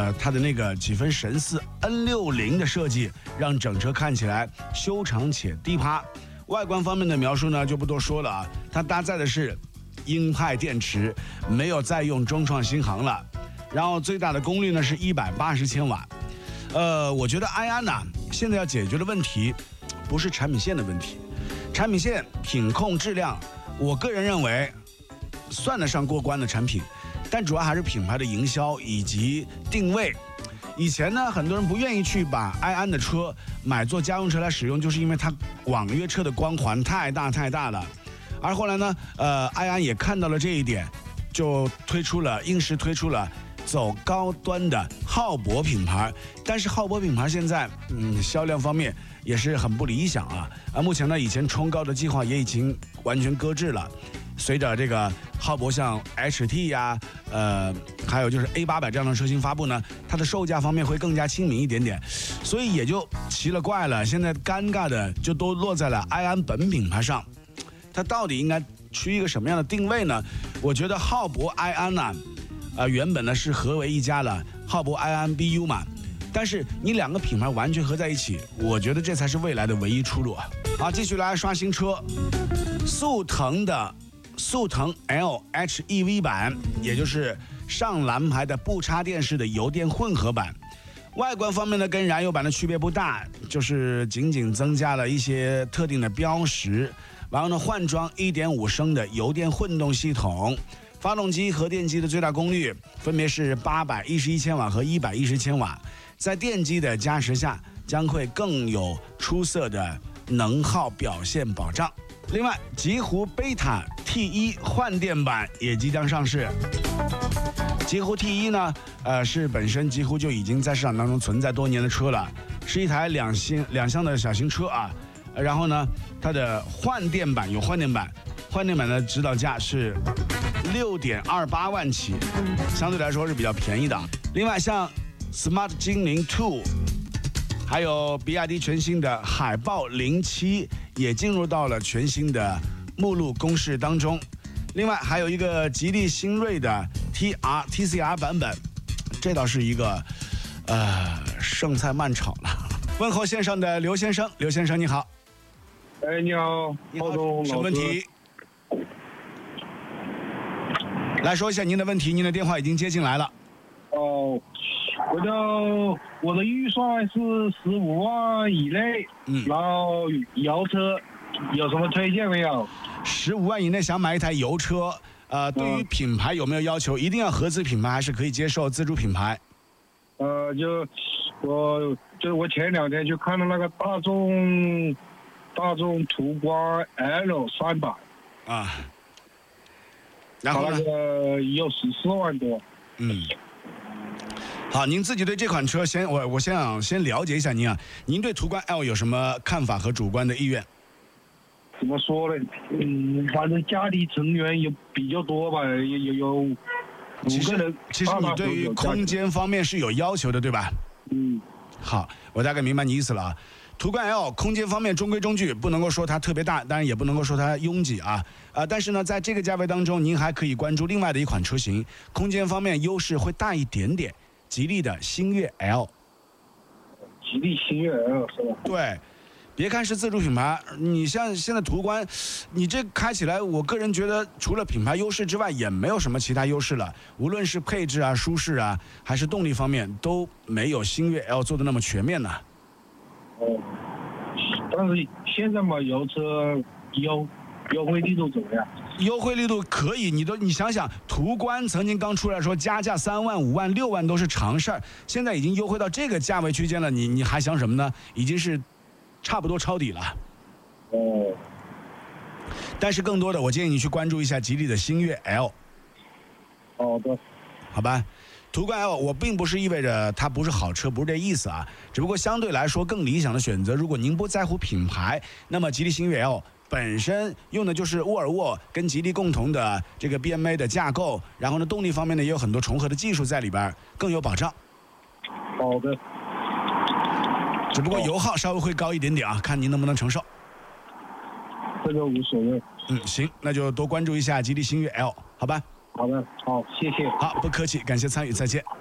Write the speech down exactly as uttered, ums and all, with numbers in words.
呃，它的那个几分神似 N 六十 的设计，让整车看起来修长且低趴。外观方面的描述呢就不多说了啊，它搭载的是鹰派电池，没有再用中创新航了。然后最大的功率呢是一百八十千瓦。呃，我觉得埃安呐，现在要解决的问题不是产品线的问题，产品线品控质量，我个人认为算得上过关的产品，但主要还是品牌的营销以及定位。以前呢，很多人不愿意去把埃安的车买做家用车来使用，就是因为它网约车的光环太大太大了。而后来呢，呃，埃安也看到了这一点，就推出了英仕推出了走高端的浩博品牌。但是浩博品牌现在嗯销量方面也是很不理想啊。啊，目前呢，以前冲高的计划也已经完全搁置了。随着这个浩博像 H T 呀、啊，呃，还有就是 A 八百这样的车型发布呢，它的售价方面会更加亲民一点点，所以也就奇了怪了。现在尴尬的就都落在了埃安本品牌上，它到底应该取一个什么样的定位呢？我觉得浩博埃安呢、啊，呃，原本呢是合为一家了，浩博埃安 B U 嘛，但是你两个品牌完全合在一起，我觉得这才是未来的唯一出路啊！好，继续来刷新车，速腾的。速腾 L H E V 版，也就是上蓝牌的不插电式的油电混合版。外观方面呢，跟燃油版的区别不大，就是仅仅增加了一些特定的标识。然后呢，换装 一点五 升的油电混动系统，发动机和电机的最大功率分别是八百一十一千瓦和一百一十千瓦，在电机的加持下，将会更有出色的能耗表现保障。另外，极狐贝塔 T 一 换电版也即将上市。极狐 T 一 呢，呃，是本身极狐就已经在市场当中存在多年的车了，是一台两厢两厢的小型车啊。然后呢，它的换电版有换电版，换电版的指导价是六点二八万起，相对来说是比较便宜的。另外，像 Smart 精灵 Two。还有比亚迪全新的海豹零七也进入到了全新的目录公示当中。另外还有一个吉利新锐的 T R T C R 版本，这倒是一个呃剩菜慢炒了。问候线上的刘先生，刘先生你好。 哎，你好， 你好， 总什么问题？来说一下您的问题，您的电话已经接进来了。 哦。我的我的预算是十五万以内，嗯，然后油车有什么推荐没有？ 十五万以内想买一台油车，呃，对于品牌有没有要求？一定要合资品牌，还是可以接受自主品牌？ 呃，就我就我前两天去看了那个大众大众途观 L 三百啊，然后呢？ 那个要十四万多， 嗯。好，您自己对这款车先我我先想先了解一下您啊，您对途观 L 有什么看法和主观的意愿？ 怎么说呢？嗯，反正家里成员也比较多吧，有有有五个人。 其实你对于空间方面是有要求的，对吧？ 嗯。 好，我大概明白你意思了啊。途观 L 空间方面中规中矩，不能够说它特别大，当然也不能够说它拥挤啊。啊、呃，但是呢，在这个价位当中，您还可以关注另外的一款车型，空间方面优势会大一点点。吉利的星越 L， 吉利星越 L 是吧？ 对，别看是自主品牌，你像现在途观，你这开起来，我个人觉得除了品牌优势之外，也没有什么其他优势了。无论是配置啊、舒适啊，还是动力方面，都没有星越 L 做的那么全面呢。 哦，但是现在嘛，油车优优惠力度怎么样？ 优惠力度可以，你都你想想，途观曾经刚出来说加价三万、五万、六万都是常事儿，现在已经优惠到这个价位区间了，你你还想什么呢？已经是差不多抄底了。 哦。 但是更多的，我建议你去关注一下吉利的星越 L。 好的。 好吧。途观 L 我并不是意味着它不是好车，不是这意思啊，只不过相对来说更理想的选择，如果您不在乎品牌，那么吉利星越 L。本身用的就是沃尔沃跟吉利共同的这个 B M A 的架构，然后呢，动力方面呢也有很多重合的技术在里边，更有保障。 好的。 只不过油耗稍微会高一点点啊，看您能不能承受。 这个无所谓。 嗯，行，那就多关注一下吉利星越 L， 好吧？ 好的，好，谢谢。 好，不客气，感谢参与，再见。